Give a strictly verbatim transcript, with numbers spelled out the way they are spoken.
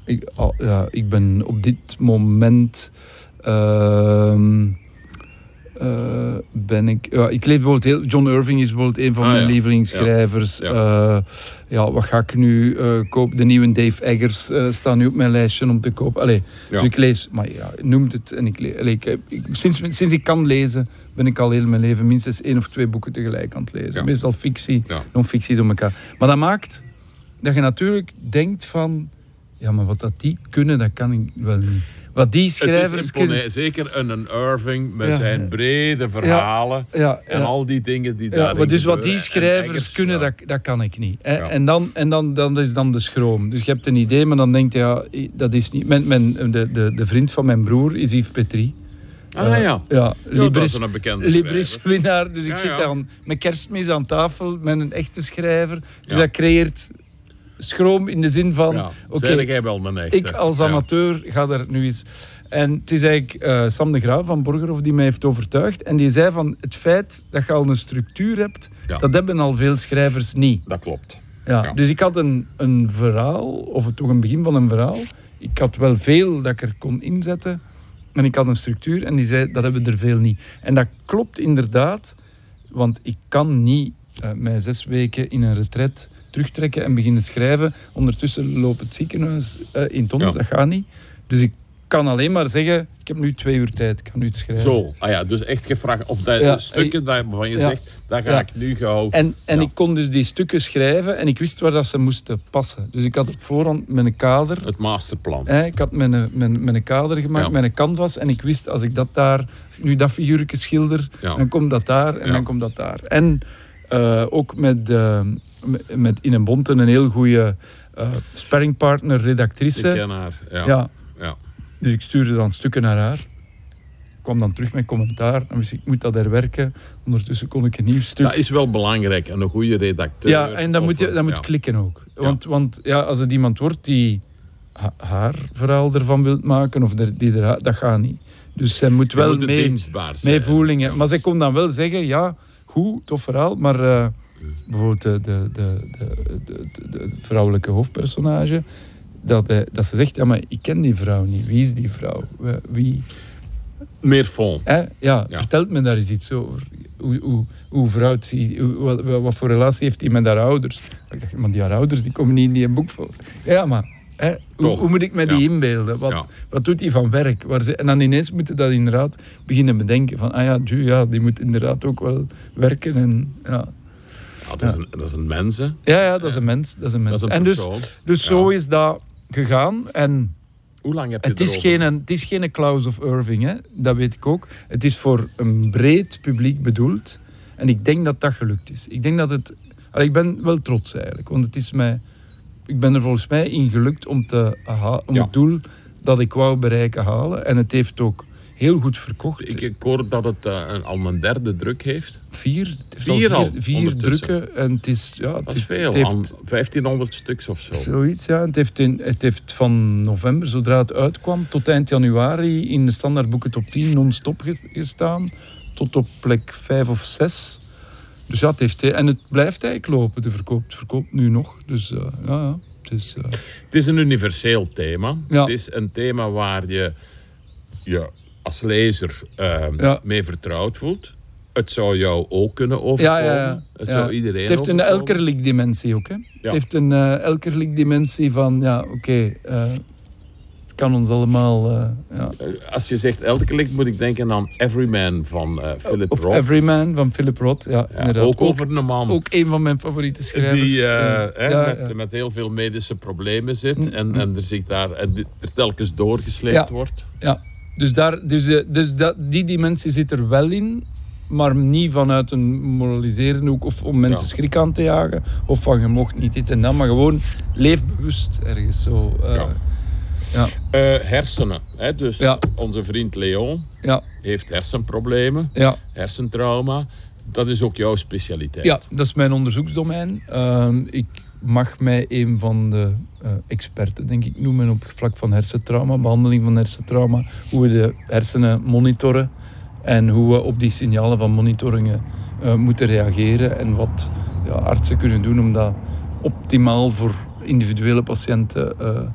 ik, oh, ja, ik ben op dit moment... Uh, uh, ben ik... Ja, ik lees bijvoorbeeld heel... John Irving is bijvoorbeeld een van ah, mijn ja. lievelingsschrijvers. Ja. Ja. Uh, ja, wat ga ik nu uh, kopen? De nieuwe Dave Eggers uh, staan nu op mijn lijstje om te kopen. Allee, ja. Dus ik lees... Maar ja, noemt het. En ik, le- allee, ik, ik, sinds, sinds ik kan lezen, ben ik al heel mijn leven minstens één of twee boeken tegelijk aan het lezen. Ja. Meestal fictie, ja. non-fictie door elkaar. Maar dat maakt dat je natuurlijk denkt van... Ja, maar wat dat die kunnen, dat kan ik wel niet. Wat die schrijvers kunnen... Zeker een, een Irving met ja. zijn brede verhalen ja, ja, en ja. al die dingen die ja, daarin maar dus gebeuren. wat die schrijvers Eggers, kunnen, ja. dat, dat kan ik niet. Hè? Ja. En, dan, en dan, dan is dan de schroom. Dus je hebt een idee, maar dan denk je, ja, dat is niet... Mijn, mijn, de, de, de vriend van mijn broer is Yves Petrie. Ah uh, ja, ja Libris, dat is een bekende Libris winnaar. Dus ik ja, zit ja. dan met kerstmis aan tafel met een echte schrijver. Dus ja. dat creëert... schroom in de zin van... Ja, oké, okay, ik als amateur ja. ga er nu eens... En het is eigenlijk uh, Sam de Graaf van Borgerhof die mij heeft overtuigd. En die zei van het feit dat je al een structuur hebt, ja. dat hebben al veel schrijvers niet. Dat klopt. Ja, ja. Dus ik had een, een verhaal, of toch een begin van een verhaal. Ik had wel veel dat ik er kon inzetten. En ik had een structuur en die zei, dat hebben we er veel niet. En dat klopt inderdaad, want ik kan niet uh, mij zes weken in een retret terugtrekken en beginnen schrijven. Ondertussen loopt het ziekenhuis uh, in Tonder, ja. dat gaat niet. Dus ik kan alleen maar zeggen, ik heb nu twee uur tijd, ik kan nu het schrijven. Zo, ah ja, dus echt gevraagd, of dat ja, stukken waarvan je ja, zegt, dat ga ja. ik nu gauw... En, en ja. ik kon dus die stukken schrijven en ik wist waar dat ze moesten passen. Dus ik had op voorhand mijn kader... Het masterplan. Hè, ik had mijn, mijn, mijn kader gemaakt, ja. mijn canvas, en ik wist, als ik dat daar... Als ik nu dat figuurtje schilder, ja. dan komt dat daar en ja. dan komt dat daar. En uh, ook met, uh, met In een Bonten een heel goede uh, sparringpartner, redactrice. Ik ken haar, ja. ja. ja. Dus ik stuurde dan stukken naar haar. Ik kwam dan terug met commentaar. Dan wist ik, ik moet dat herwerken. Ondertussen kon ik een nieuw stuk... Dat is wel belangrijk. En een goede redacteur. Ja, en dan moet je dan moet ja. klikken ook. Want, ja. want ja, als het iemand wordt die ha- haar verhaal ervan wil maken, of de, die er, dat gaat niet. Dus zij moet wel moet mee, mee voelingen. Ja. Maar zij kon dan wel zeggen, ja, goed, tof verhaal, maar uh, bijvoorbeeld de, de, de, de, de, de, de vrouwelijke hoofdpersonage... Dat, uh, dat ze zegt, ja, maar ik ken die vrouw niet. Wie is die vrouw? Wie... Meer fond. Eh? Ja, ja, vertelt me daar eens iets over. Hoe, hoe, hoe vrouw het ziet, hoe, wat, wat voor relatie heeft hij met haar ouders? Ik dacht, maar die haar ouders die komen niet in die boek voor. Ja, maar eh, hoe, hoe moet ik me die ja. inbeelden? Wat, ja. wat doet hij van werk? Waar ze, en dan ineens moeten dat inderdaad beginnen bedenken. Van, ah ja, Ju, ja, die moet inderdaad ook wel werken. En, ja. Ja, dat, is een, dat is een mens, hè? Ja, ja, dat is een mens. Dat is een mens. Dat is een en dus, dus ja. zo is dat gegaan. En hoe lang heb je het is geen, het is geen Klaus of Irving, hè? Dat weet ik ook. Het is voor een breed publiek bedoeld. En ik denk dat dat gelukt is. Ik denk dat het... Allee, ik ben wel trots eigenlijk. Want het is mij... Ik ben er volgens mij in gelukt om, te, aha, om ja. het doel dat ik wou bereiken halen. En het heeft ook heel goed verkocht. Ik, ik hoor dat het uh, een, al een derde druk heeft. Vier, vier, al vier, vier drukken. En het is, ja, het dat is heeft, veel, het heeft, aan vijftienhonderd stuks of zo. Zoiets, ja. Het heeft, in, het heeft van november, zodra het uitkwam, tot eind januari in de standaardboeken top tien non-stop gestaan. Tot op plek vijf of zes. Dus ja, het heeft... En het blijft eigenlijk lopen. De verkoop, het verkoopt nu nog. Dus uh, ja, ja. Het is, uh... het is een universeel thema. Ja. Het is een thema waar je... je als lezer uh, ja. mee vertrouwd voelt. Het zou jou ook kunnen overkomen. Ja, ja, ja. Het zou ja. iedereen Het heeft een elkerlijk dimensie ook. Hè? Ja. Het heeft een uh, elkerlijk dimensie van, ja, oké, okay, uh, het kan ons allemaal... Uh, ja. Als je zegt elkerlijk, moet ik denken aan Everyman van uh, Philip of Roth. Everyman van Philip Roth, ja, ja inderdaad. Ook over een man. Ook een van mijn favoriete schrijvers. Die uh, ja. hè, ja, met, ja. met heel veel medische problemen zit mm, en, mm. en er zich daar en er telkens doorgesleept ja. wordt. Ja. Dus, daar, dus, dus dat, die dimensie zit er wel in, maar niet vanuit een moraliserende hoek of om mensen ja. schrik aan te jagen of van je mocht niet dit en dat, maar gewoon leef bewust ergens zo. Uh, ja. Ja. Uh, hersenen, hè? Dus ja. onze vriend Leon ja. heeft hersenproblemen, ja. hersentrauma. Dat is ook jouw specialiteit. Ja, dat is mijn onderzoeksdomein. Uh, ik mag mij een van de uh, experten, denk ik, noemen op het vlak van hersentrauma, behandeling van hersentrauma, hoe we de hersenen monitoren en hoe we op die signalen van monitoringen uh, moeten reageren en wat ja, artsen kunnen doen om dat optimaal voor individuele patiënten uh,